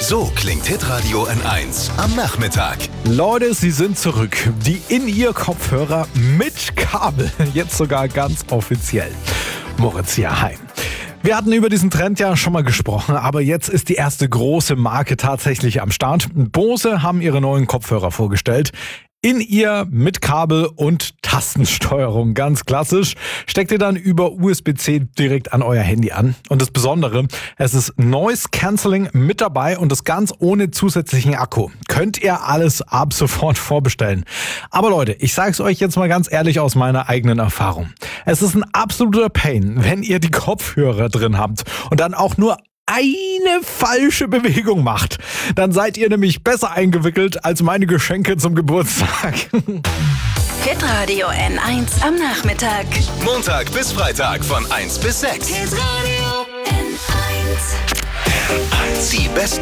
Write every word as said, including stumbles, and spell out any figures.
So klingt Hitradio N eins am Nachmittag. Leute, sie sind zurück. Die In-Ear-Kopfhörer mit Kabel. Jetzt sogar ganz offiziell. Moritz hier, hi. Wir hatten über diesen Trend ja schon mal gesprochen, aber jetzt ist die erste große Marke tatsächlich am Start. Bose haben ihre neuen Kopfhörer vorgestellt. In-Ear mit Kabel und Tastensteuerung, ganz klassisch. Steckt ihr dann über U S B C direkt an euer Handy an. Und das Besondere, es ist Noise Cancelling mit dabei und das ganz ohne zusätzlichen Akku. Könnt ihr alles ab sofort vorbestellen. Aber Leute, ich sage es euch jetzt mal ganz ehrlich aus meiner eigenen Erfahrung. Es ist ein absoluter Pain, wenn ihr die Kopfhörer drin habt und dann auch nur eine falsche Bewegung macht. Dann seid ihr nämlich besser eingewickelt als meine Geschenke zum Geburtstag. Hitradio N eins am Nachmittag. Montag bis Freitag von eins bis sechs. Hitradio N eins. Die besten